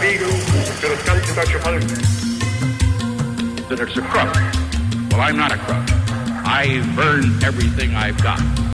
amigo dello scarico japonese. That it's a crook. Well, I'm not a crook. I've earned everything I've got.